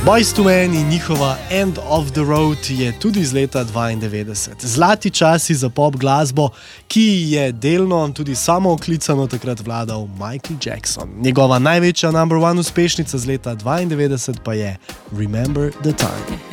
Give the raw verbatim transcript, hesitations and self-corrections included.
Boyz two Men in njihova End of the Road je tudi iz leta dvaindevetdeset. Zlati časi za pop glasbo, ki je delno tudi samooklicano takrat vladal Michael Jackson. Njegova največja number one uspešnica z leta dvaindevetdeset pa je Remember the Time.